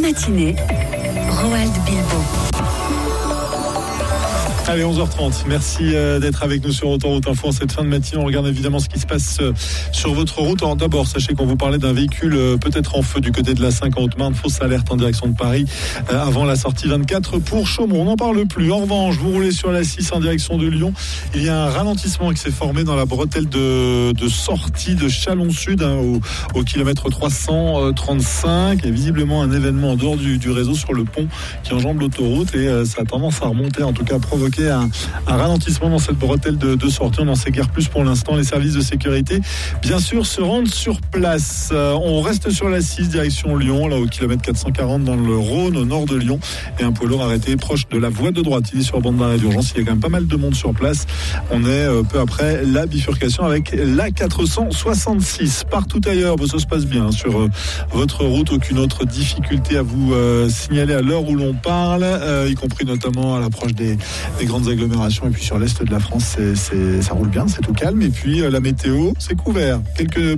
matinée, Roald Bilbo. Allez, 11h30. Merci d'être avec nous sur Autoroute Info en cette fin de matinée. On regarde évidemment ce qui se passe sur votre route. Alors d'abord, sachez qu'on vous parlait d'un véhicule peut-être en feu du côté de la 5 en Haute-Marne. Fausse alerte en direction de Paris avant la sortie 24 pour Chaumont. On n'en parle plus. En revanche, vous roulez sur la 6 en direction de Lyon. Il y a un ralentissement qui s'est formé dans la bretelle de sortie de Chalon-Sud au kilomètre 335. Il y a visiblement un événement en dehors du réseau sur le pont qui enjambe l'autoroute et ça a tendance à remonter, en tout cas à provoquer un ralentissement dans cette bretelle de sortie. On n'en sait guère plus pour l'instant. Les services de sécurité, bien sûr, se rendent sur place. On reste sur la 6, direction Lyon, là au kilomètre 440 dans le Rhône, au nord de Lyon. Et un poids lourd arrêté proche de la voie de droite. Il est sur bande d'arrêt d'urgence. Il y a quand même pas mal de monde sur place. On est peu après la bifurcation avec la 466. Partout ailleurs, ça se passe bien sur votre route. Aucune autre difficulté à vous signaler à l'heure où l'on parle, y compris notamment à l'approche des grandes agglomérations. Et puis sur l'est de la France, ça roule bien, c'est tout calme. Et puis la météo, c'est couvert. Quelques